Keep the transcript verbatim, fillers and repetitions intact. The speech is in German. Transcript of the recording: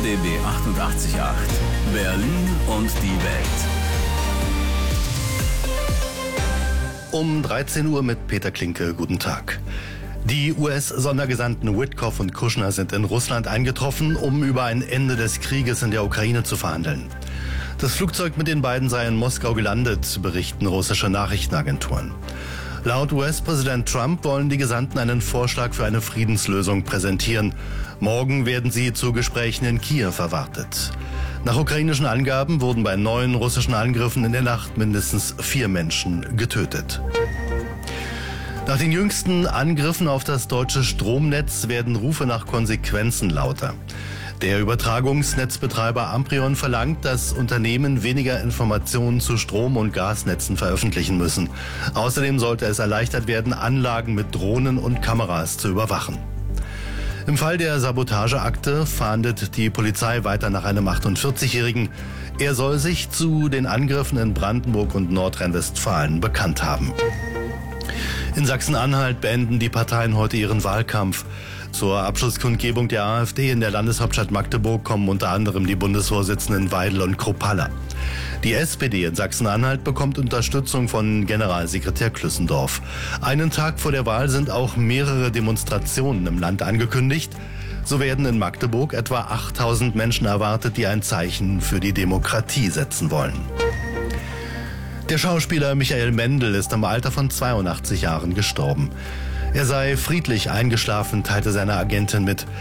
D B achtundachtzig Komma acht. Berlin und die Welt. Um dreizehn Uhr mit Peter Klinke. Guten Tag. Die U S-Sondergesandten Witkoff und Kushner sind in Russland eingetroffen, um über ein Ende des Krieges in der Ukraine zu verhandeln. Das Flugzeug mit den beiden sei in Moskau gelandet, berichten russische Nachrichtenagenturen. Laut U S-Präsident Trump wollen die Gesandten einen Vorschlag für eine Friedenslösung präsentieren. Morgen werden sie zu Gesprächen in Kiew erwartet. Nach ukrainischen Angaben wurden bei neun russischen Angriffen in der Nacht mindestens vier Menschen getötet. Nach den jüngsten Angriffen auf das deutsche Stromnetz werden Rufe nach Konsequenzen lauter. Der Übertragungsnetzbetreiber Amprion verlangt, dass Unternehmen weniger Informationen zu Strom- und Gasnetzen veröffentlichen müssen. Außerdem sollte es erleichtert werden, Anlagen mit Drohnen und Kameras zu überwachen. Im Fall der Sabotageakte fahndet die Polizei weiter nach einem achtundvierzigjährigen. Er soll sich zu den Angriffen in Brandenburg und Nordrhein-Westfalen bekannt haben. In Sachsen-Anhalt beenden die Parteien heute ihren Wahlkampf. Zur Abschlusskundgebung der AfD in der Landeshauptstadt Magdeburg kommen unter anderem die Bundesvorsitzenden Weidel und Kruppalla. Die S P D in Sachsen-Anhalt bekommt Unterstützung von Generalsekretär Klüssendorf. Einen Tag vor der Wahl sind auch mehrere Demonstrationen im Land angekündigt. So werden in Magdeburg etwa achttausend Menschen erwartet, die ein Zeichen für die Demokratie setzen wollen. Der Schauspieler Michael Mendel ist im Alter von zweiundachtzig Jahren gestorben. Er sei friedlich eingeschlafen, teilte seine Agentin mit.